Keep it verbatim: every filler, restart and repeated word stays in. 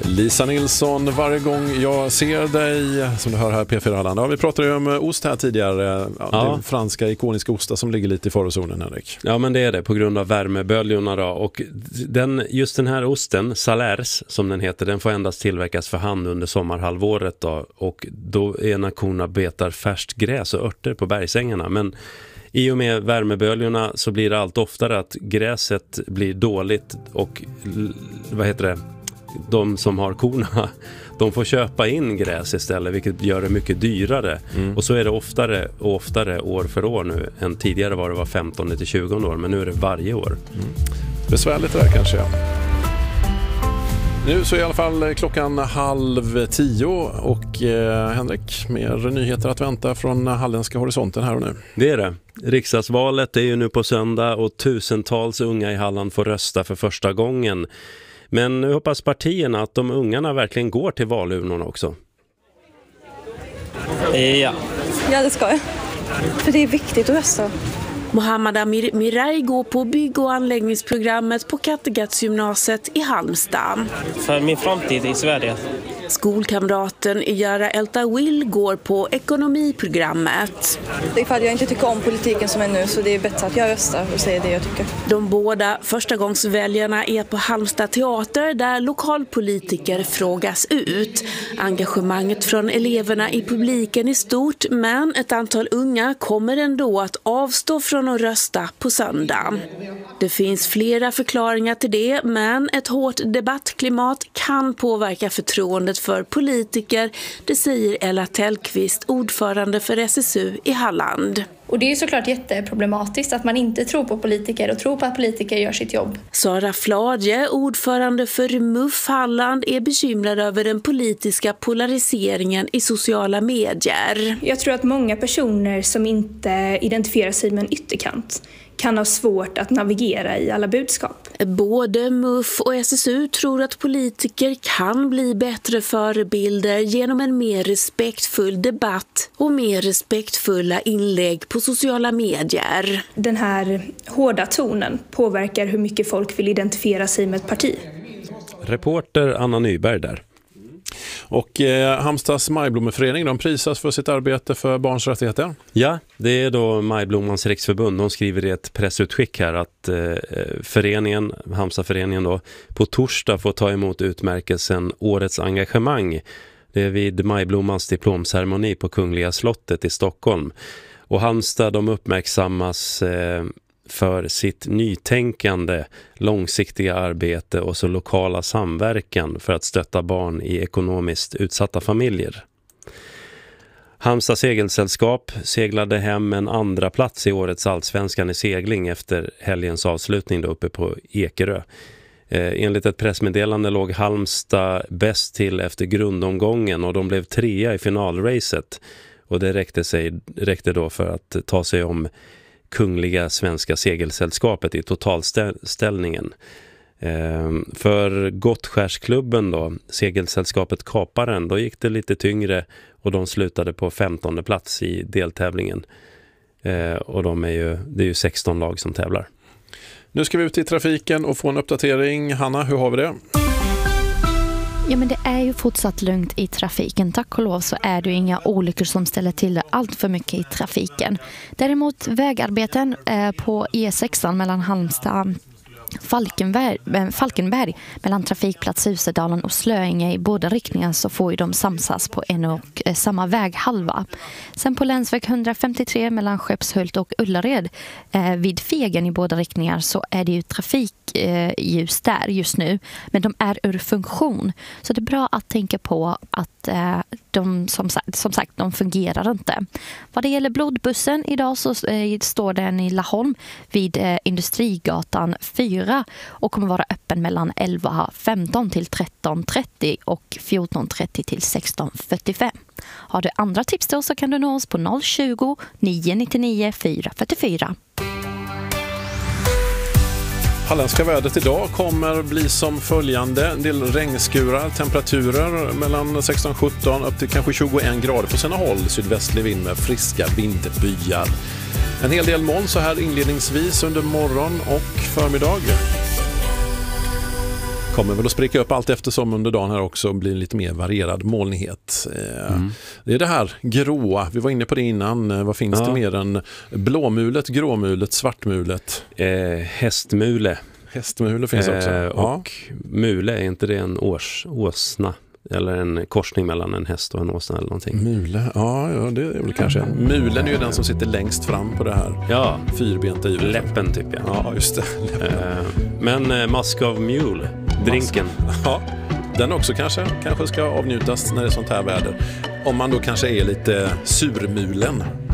Lisa Nilsson, varje gång jag ser dig, som du hör här P fyra Halland. Ja, vi pratade ju om ost här tidigare. Ja, ja. Det är franska ikoniska ostar som ligger lite i farozonen, Henrik. Ja, men det är det på grund av värmeböljorna då. Och den, just den här osten, Salers som den heter, den får endast tillverkas för hand under sommarhalvåret då. Och då är när korna betar färskt gräs och örter på bergsängarna. Men i och med värmeböljorna så blir det allt oftare att gräset blir dåligt och vad heter det? De som har korna, de får köpa in gräs istället, vilket gör det mycket dyrare. Mm. Och så är det oftare och oftare år för år nu. Än tidigare var det var femton till tjugo år, men nu är det varje år. Mm. Besvärligt det där kanske, ja. Nu så är i alla fall klockan halv tio och eh, Henrik, mer nyheter att vänta från halländska horisonten här och nu. Det är det. Riksdagsvalet är ju nu på söndag och tusentals unga i Halland får rösta för första gången. Men nu hoppas partierna att de ungarna verkligen går till valurnorna också. Ja. Ja, det ska jag. För det är viktigt att rösta. Mohammad Amir Mirai går på bygg- och anläggningsprogrammet på Kattegattsgymnasiet i Halmstad. För min framtid i Sverige. Skolkamraten Yara Eltawil går på ekonomiprogrammet. Det är för att jag inte tycker om politiken som är nu, så det är bättre att jag röstar och säger det jag tycker. De båda förstagångsväljarna är på Halmstad teater där lokalpolitiker frågas ut. Engagemanget från eleverna i publiken är stort, men ett antal unga kommer ändå att avstå från att rösta på söndag. Det finns flera förklaringar till det, men ett hårt debattklimat kan påverka förtroendet för politiker, det säger Ella Tellqvist, ordförande för S S U i Halland. Och det är ju såklart jätteproblematiskt att man inte tror på politiker och tror på att politiker gör sitt jobb. Sara Fladje, ordförande för M U F Halland, är bekymrad över den politiska polariseringen i sociala medier. Jag tror att många personer som inte identifierar sig med en ytterkant kan ha svårt att navigera i alla budskap. Både M U F och S S U tror att politiker kan bli bättre förebilder genom en mer respektfull debatt och mer respektfulla inlägg på sociala medier. Den här hårda tonen påverkar hur mycket folk vill identifiera sig med ett parti. Reporter Anna Nyberg där. Och eh, Halmstads Majblommeförening, de prisas för sitt arbete för barns rättigheter. Ja, det är då Majblommans riksförbund. De skriver i ett pressutskick här att eh, föreningen, Halmstadföreningen då, på torsdag får ta emot utmärkelsen Årets engagemang. Det är vid Majblommans diplomceremoni på Kungliga slottet i Stockholm. Och Halmstad, de uppmärksammas eh, för sitt nytänkande, långsiktiga arbete och så lokala samverkan för att stötta barn i ekonomiskt utsatta familjer. Halmstad segelsällskap seglade hem en andra plats i årets allsvenskan i segling efter helgens avslutning då uppe på Ekerö. Eh, enligt ett pressmeddelande låg Halmstad bäst till efter grundomgången och de blev trea i finalracet. Och det räckte, sig, räckte då för att ta sig om Kungliga Svenska segelsällskapet i totalställningen. Ehm, för Gottskärsklubben då, segelsällskapet Kaparen, då gick det lite tyngre och de slutade på femtonde plats i deltävlingen. Ehm, och de är ju, det är ju sexton lag som tävlar. Nu ska vi ut i trafiken och få en uppdatering. Hanna, hur har vi det? Ja, men det är ju fortsatt lugnt i trafiken. Tack och lov så är det ju inga olyckor som ställer till det allt för mycket i trafiken. Däremot vägarbeten på E sexan mellan Halmstad Falkenberg, Falkenberg mellan trafikplats Husedalen och Slöinge i båda riktningar, så får ju de samsas på en och samma väghalva. Sen på länsväg hundrafemtiotre mellan Skeppshult och Ullared eh, vid Fegen i båda riktningar så är det ju trafikljus eh, där just nu, men de är ur funktion. Så det är bra att tänka på att eh, de som sagt, som sagt de fungerar inte. Vad det gäller blodbussen idag så eh, står den i Laholm vid eh, Industrigatan fyra och kommer vara öppen mellan elva femton till tretton trettio och fjorton trettio till sexton fyrtiofem. Har du andra tips då så kan du nå oss på noll tjugo, nio nittionio, fyra fyrtiofyra. Halländska vädret idag kommer bli som följande. En del regnskurar, temperaturer mellan sexton sjutton upp till kanske tjugoen grader på sina håll. Sydvästlig vind med friska vindbyar. En hel del moln så här inledningsvis under morgon och förmiddag. kommer väl att spricka upp allt eftersom under dagen här också och bli lite mer varierad molnighet. Mm. Det är det här gråa, vi var inne på det innan. Vad finns ja. det mer än blåmulet, gråmulet, svartmulet? Eh, hästmule. Hästmule finns också. Eh, och ja. mule, är inte det en års, åsna? Eller en korsning mellan en häst och en åsna eller någonting. Mule, ja, ja det är väl kanske. Mulen är ju den som sitter längst fram på det här. Ja, fyrbenta djuret. Läppen typ ja. Ja, just det. Eh, men eh, Musk of Mule, drinken. Ja, den också kanske, kanske ska avnjutas när det är sånt här väder. Om man då kanske är lite surmulen.